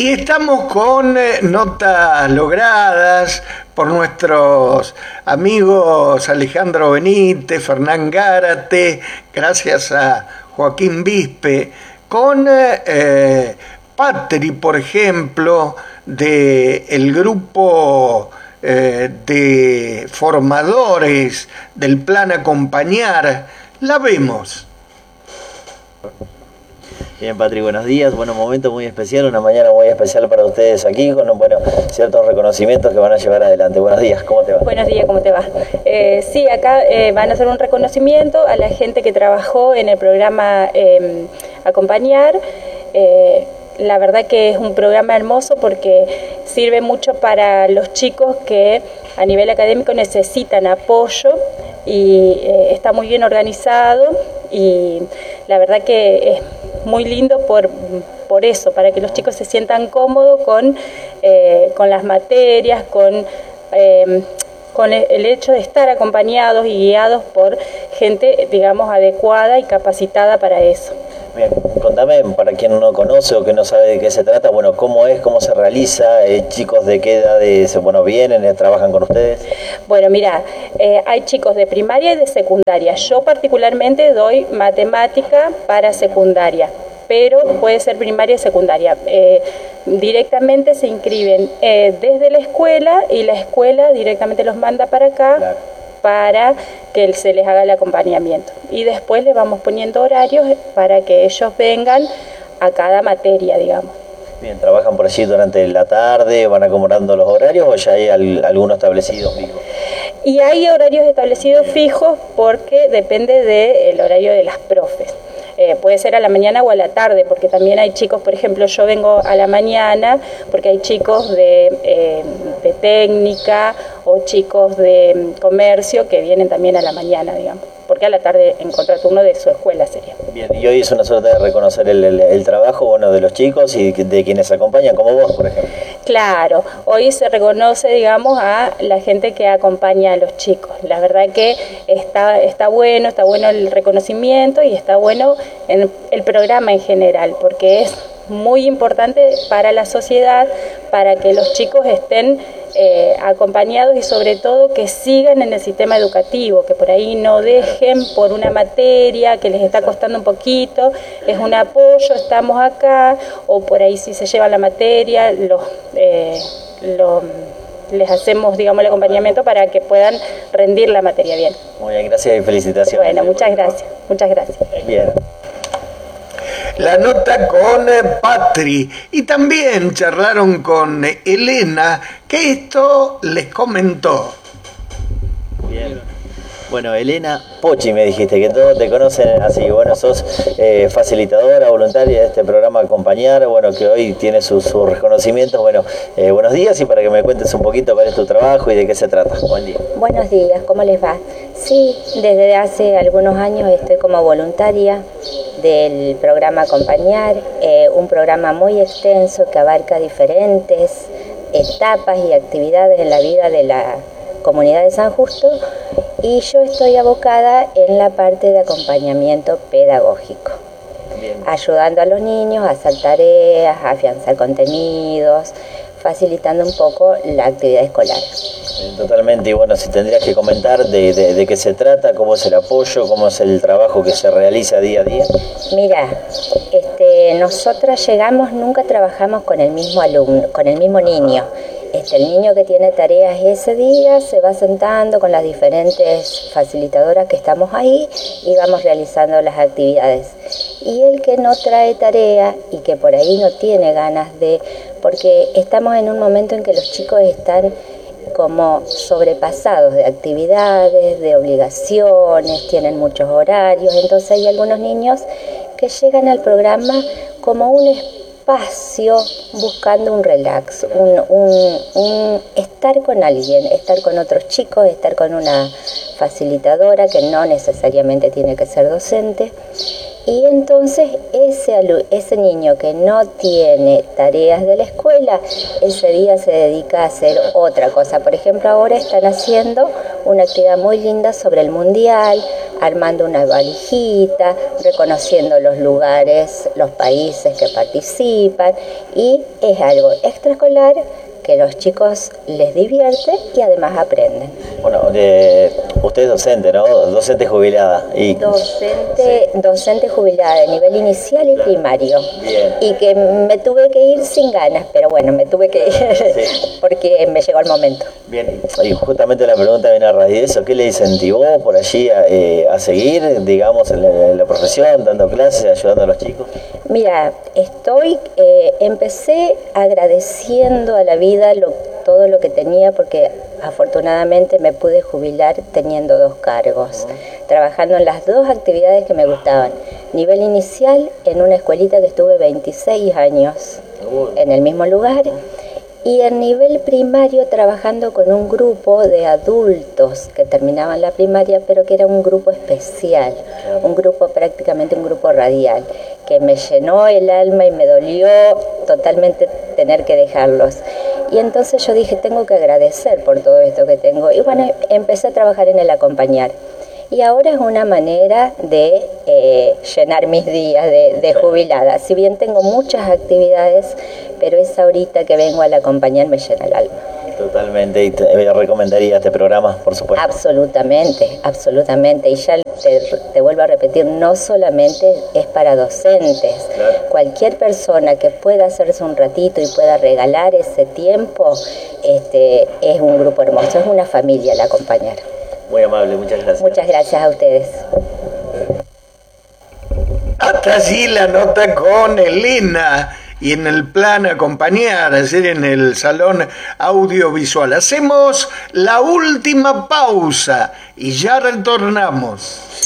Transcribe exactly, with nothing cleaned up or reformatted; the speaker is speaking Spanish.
Y estamos con eh, notas logradas por nuestros amigos Alejandro Benítez, Fernán Gárate, gracias a Joaquín Vispe, con eh, Patri, por ejemplo, del grupo eh, de formadores del Plan Acompañar. La vemos. Bien, Patri, buenos días. Bueno, un momento muy especial, una mañana muy especial para ustedes aquí, con bueno, ciertos reconocimientos que van a llevar adelante. Buenos días, ¿cómo te va? Buenos días, ¿cómo te va? Eh, sí, acá eh, van a hacer un reconocimiento a la gente que trabajó en el programa eh, Acompañar. Eh, la verdad que es un programa hermoso porque sirve mucho para los chicos que a nivel académico necesitan apoyo y eh, está muy bien organizado y la verdad que es muy lindo por, por eso, para que los chicos se sientan cómodos con, eh, con las materias, con, eh, con el hecho de estar acompañados y guiados por gente, digamos, adecuada y capacitada para eso. Bien, contame, para quien no conoce o que no sabe de qué se trata, bueno, cómo es, cómo se realiza, eh, chicos de qué edades, bueno, vienen, eh, trabajan con ustedes. Bueno, mira, eh, hay chicos de primaria y de secundaria. Yo particularmente doy matemática para secundaria, pero puede ser primaria y secundaria. Eh, directamente se inscriben eh, desde la escuela y la escuela directamente los manda para acá. Claro. Para que se les haga el acompañamiento. Y después les vamos poniendo horarios para que ellos vengan a cada materia, digamos. Bien, ¿trabajan por allí durante la tarde, van acomodando los horarios o ya hay al, algunos establecidos fijos? Y hay horarios establecidos fijos porque depende del horario de las profes. Eh, puede ser a la mañana o a la tarde, porque también hay chicos, por ejemplo, yo vengo a la mañana porque hay chicos de, eh, de técnica o chicos de comercio que vienen también a la mañana, digamos, porque a la tarde en contraturno de su escuela sería. Bien, y hoy es una suerte de reconocer el, el, el trabajo bueno, de los chicos y de quienes acompañan, como vos, por ejemplo. Claro, hoy se reconoce, digamos, a la gente que acompaña a los chicos. La verdad que está, está bueno, está bueno el reconocimiento y está bueno en el programa en general, porque es muy importante para la sociedad, para que los chicos estén eh, acompañados y sobre todo que sigan en el sistema educativo, que por ahí no dejen por una materia que les está costando un poquito, es un apoyo, estamos acá, o por ahí si se lleva la materia, los, eh, los, les hacemos, digamos, el acompañamiento para que puedan rendir la materia bien. Muy bien, gracias y felicitaciones. Bueno, muchas gracias, muchas gracias. Bien. La nota con Patri y también charlaron con Elena, que esto les comentó. Bien. Bueno, Elena Pochi me dijiste, que todos te conocen así, bueno, sos eh, facilitadora voluntaria de este programa Acompañar, bueno, que hoy tiene sus su reconocimientos. Bueno, eh, buenos días y para que me cuentes un poquito cuál es tu trabajo y de qué se trata. Buen día. Buenos días, ¿cómo les va? Sí, desde hace algunos años estoy como voluntaria del programa Acompañar, eh, un programa muy extenso que abarca diferentes etapas y actividades en la vida de la comunidad de San Justo, y yo estoy abocada en la parte de acompañamiento pedagógico. Bien. Ayudando a los niños a hacer tareas, a afianzar contenidos, facilitando un poco la actividad escolar. Totalmente, y bueno, si tendrías que comentar de, de, de qué se trata, cómo es el apoyo, cómo es el trabajo que se realiza día a día. Mira, este, nosotras llegamos, nunca trabajamos con el mismo alumno, con el mismo niño. Este, el niño que tiene tareas ese día se va sentando con las diferentes facilitadoras que estamos ahí y vamos realizando las actividades. Y el que no trae tarea y que por ahí no tiene ganas de, porque estamos en un momento en que los chicos están como sobrepasados de actividades, de obligaciones, tienen muchos horarios, entonces hay algunos niños que llegan al programa como un espacio buscando un relax, un, un, un estar con alguien, estar con otros chicos, estar con una facilitadora que no necesariamente tiene que ser docente. Y entonces ese, ese niño que no tiene tareas de la escuela, ese día se dedica a hacer otra cosa. Por ejemplo, ahora están haciendo una actividad muy linda sobre el mundial, armando una valijita, reconociendo los lugares, los países que participan, y es algo extraescolar que los chicos les divierte y además aprenden. Bueno, eh, usted es docente, ¿no? Docente jubilada. Y... Docente, sí. Docente jubilada de nivel inicial y primario. Bien. Y que me tuve que ir sin ganas, pero bueno, me tuve que ir sí. porque me llegó el momento. Bien, y justamente la pregunta viene a raíz de eso. ¿Qué le incentivó por allí a, eh, a seguir, digamos, en la, en la profesión, dando clases, ayudando a los chicos? Mira, estoy, eh, empecé agradeciendo a la vida lo, todo lo que tenía, porque afortunadamente me pude jubilar teniendo dos cargos, uh-huh. trabajando en las dos actividades que me gustaban. Nivel inicial, en una escuelita que estuve veintiséis años uh-huh. en el mismo lugar, y en nivel primario trabajando con un grupo de adultos que terminaban la primaria, pero que era un grupo especial, un grupo prácticamente un grupo radial, que me llenó el alma y me dolió totalmente tener que dejarlos. Y entonces yo dije, tengo que agradecer por todo esto que tengo. Y bueno, empecé a trabajar en el acompañar. Y ahora es una manera de eh, llenar mis días de, de jubilada. Si bien tengo muchas actividades, pero es ahorita que vengo al acompañar me llena el alma. Totalmente, y te recomendaría este programa, por supuesto. Absolutamente, absolutamente. Y ya te, te vuelvo a repetir, no solamente es para docentes. Claro. Cualquier persona que pueda hacerse un ratito y pueda regalar ese tiempo, este, es un grupo hermoso, es una familia el acompañar. Muy amable, muchas gracias. Muchas gracias a ustedes. Hasta allí la nota con Elena. Y en el plan acompañar, hacer en el salón audiovisual. Hacemos la última pausa y ya retornamos.